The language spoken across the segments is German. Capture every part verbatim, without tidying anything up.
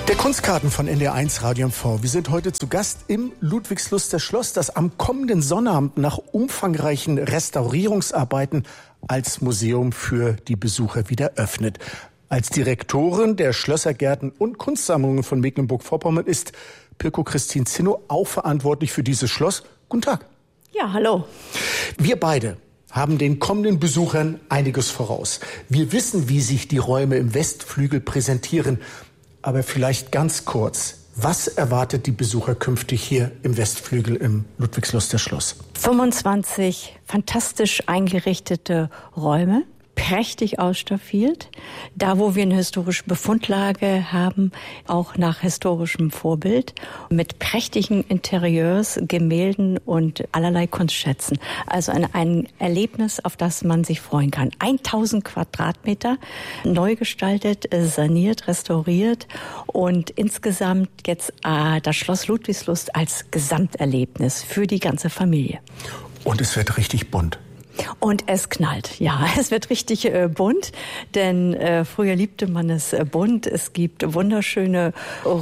Der Kunstkarten von N D R eins Radio M V. Wir sind heute zu Gast im Ludwigsluster Schloss, das am kommenden Sonnabend nach umfangreichen Restaurierungsarbeiten als Museum für die Besucher wieder öffnet. Als Direktorin der Schlössergärten und Kunstsammlungen von Mecklenburg-Vorpommern ist Pirko Christine Zinno auch verantwortlich für dieses Schloss. Guten Tag. Ja, hallo. Wir beide haben den kommenden Besuchern einiges voraus. Wir wissen, wie sich die Räume im Westflügel präsentieren. Aber vielleicht ganz kurz, was erwartet die Besucher künftig hier im Westflügel im Ludwigsluster Schloss? fünfundzwanzig fantastisch eingerichtete Räume, prächtig ausstaffiert. Da, wo wir eine historische Befundlage haben, auch nach historischem Vorbild, mit prächtigen Interieurs, Gemälden und allerlei Kunstschätzen. Also ein, ein Erlebnis, auf das man sich freuen kann. tausend Quadratmeter, neu gestaltet, saniert, restauriert und insgesamt jetzt äh, das Schloss Ludwigslust als Gesamterlebnis für die ganze Familie. Und es wird richtig bunt. Und es knallt, ja, es wird richtig äh, bunt, denn äh, früher liebte man es äh, bunt. Es gibt wunderschöne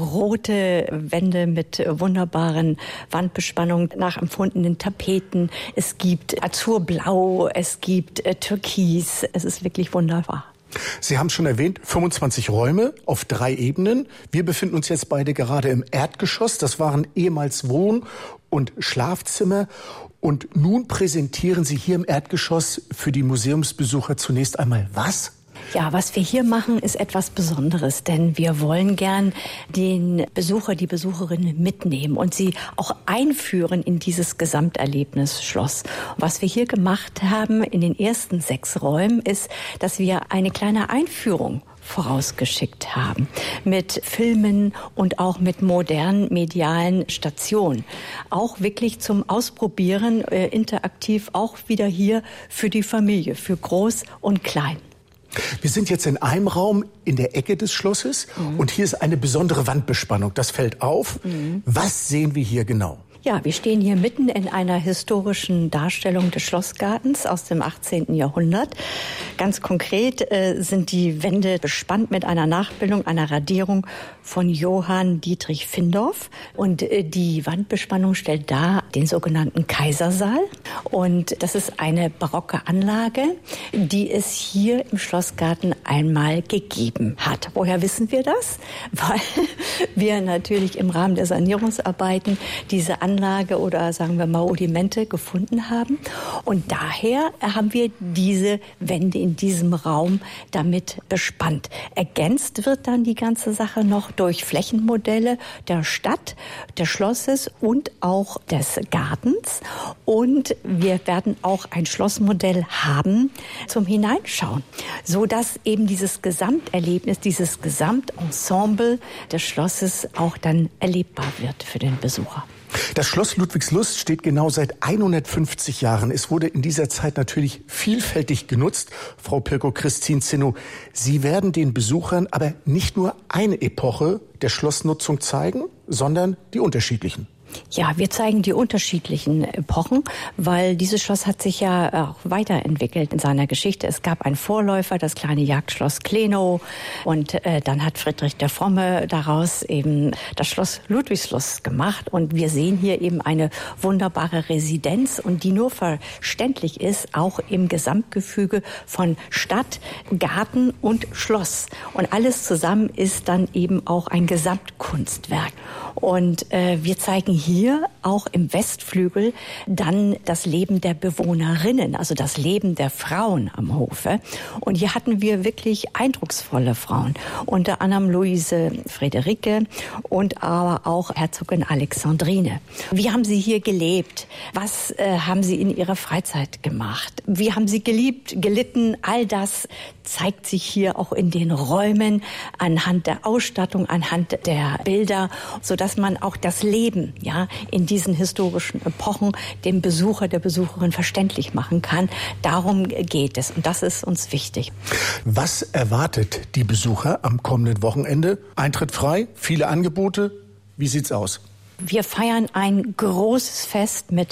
rote Wände mit äh, wunderbaren Wandbespannungen, nachempfundenen Tapeten. Es gibt Azurblau, es gibt äh, Türkis, es ist wirklich wunderbar. Sie haben schon erwähnt, fünfundzwanzig Räume auf drei Ebenen. Wir befinden uns jetzt beide gerade im Erdgeschoss. Das waren ehemals Wohn- und Schlafzimmer. Und nun präsentieren Sie hier im Erdgeschoss für die Museumsbesucher zunächst einmal was? Ja, was wir hier machen, ist etwas Besonderes, denn wir wollen gern den Besucher, die Besucherin mitnehmen und sie auch einführen in dieses Gesamterlebnis Schloss. Was wir hier gemacht haben in den ersten sechs Räumen ist, dass wir eine kleine Einführung vorausgeschickt haben mit Filmen und auch mit modernen medialen Stationen. Auch wirklich zum Ausprobieren, äh, interaktiv, auch wieder hier für die Familie, für Groß und Klein. Wir sind jetzt in einem Raum in der Ecke des Schlosses mhm. und hier ist eine besondere Wandbespannung. Das fällt auf. Mhm. Was sehen wir hier genau? Ja, wir stehen hier mitten in einer historischen Darstellung des Schlossgartens aus dem achtzehnten Jahrhundert. Ganz konkret äh, sind die Wände bespannt mit einer Nachbildung, einer Radierung von Johann Dietrich Findorff. Und äh, die Wandbespannung stellt dar den sogenannten Kaisersaal. Und das ist eine barocke Anlage, die es hier im Schlossgarten einmal gegeben hat. Woher wissen wir das? Weil wir natürlich im Rahmen der Sanierungsarbeiten diese Anlage oder sagen wir mal Rudimente gefunden haben. Und daher haben wir diese Wände in diesem Raum damit bespannt. Ergänzt wird dann die ganze Sache noch durch Flächenmodelle der Stadt, des Schlosses und auch des Gartens. Und wir werden auch ein Schlossmodell haben zum Hineinschauen, sodass eben dieses Gesamterlebnis, dieses Gesamtensemble des Schlosses auch dann erlebbar wird für den Besucher. Das Schloss Ludwigslust steht genau seit hundertfünfzig Jahren. Es wurde in dieser Zeit natürlich vielfältig genutzt. Frau Pirko Christine Zinno, Sie werden den Besuchern aber nicht nur eine Epoche der Schlossnutzung zeigen, sondern die unterschiedlichen. Ja, wir zeigen die unterschiedlichen Epochen, weil dieses Schloss hat sich ja auch weiterentwickelt in seiner Geschichte. Es gab einen Vorläufer, das kleine Jagdschloss Klenow, und äh, dann hat Friedrich der Fromme daraus eben das Schloss Ludwigslust gemacht. Und wir sehen hier eben eine wunderbare Residenz, und die nur verständlich ist, auch im Gesamtgefüge von Stadt, Garten und Schloss. Und alles zusammen ist dann eben auch ein Gesamtkunstwerk. Und äh, wir zeigen hier auch im Westflügel dann das Leben der Bewohnerinnen, also das Leben der Frauen am Hofe. Und hier hatten wir wirklich eindrucksvolle Frauen, unter anderem Luise Friederike und aber auch Herzogin Alexandrine. Wie haben sie hier gelebt? Was äh, haben sie in ihrer Freizeit gemacht? Wie haben sie geliebt, gelitten? All das zeigt sich hier auch in den Räumen anhand der Ausstattung, anhand der Bilder, sodass man auch das Leben, ja, in diesen historischen Epochen dem Besucher, der Besucherin verständlich machen kann. Darum geht es, und das ist uns wichtig. Was erwartet die Besucher am kommenden Wochenende? Eintritt frei, viele Angebote. Wie sieht's aus? Wir feiern ein großes Fest mit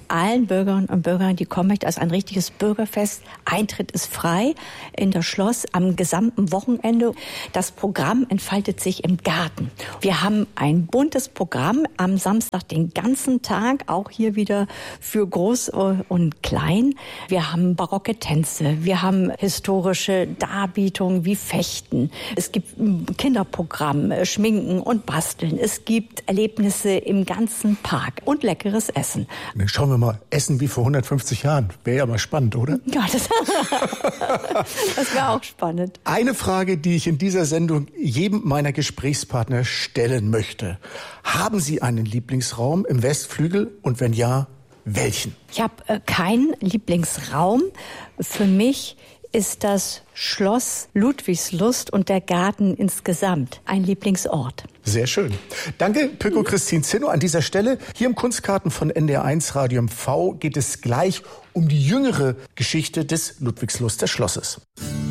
allen Bürgerinnen und Bürgern, die kommen möchten, also ein richtiges Bürgerfest. Eintritt ist frei in das Schloss am gesamten Wochenende. Das Programm entfaltet sich im Garten. Wir haben ein buntes Programm am Samstag den ganzen Tag, auch hier wieder für Groß und Klein. Wir haben barocke Tänze, wir haben historische Darbietungen wie Fechten. Es gibt Kinderprogramm, Schminken und Basteln. Es gibt Erlebnisse im ganzen Park und leckeres Essen. Dann schauen wir mal, Essen wie vor hundertfünfzig Jahren. Wäre ja mal spannend, oder? Ja, das, das wäre auch spannend. Eine Frage, die ich in dieser Sendung jedem meiner Gesprächspartner stellen möchte. Haben Sie einen Lieblingsraum im Westflügel und wenn ja, welchen? Ich habe äh, keinen Lieblingsraum. Für mich ist das Schloss Ludwigslust und der Garten insgesamt ein Lieblingsort. Sehr schön. Danke, Pöko Christine Zinno. An dieser Stelle, hier im Kunstgarten von N D R eins Radio M V, geht es gleich um die jüngere Geschichte des Ludwigsluster Schlosses.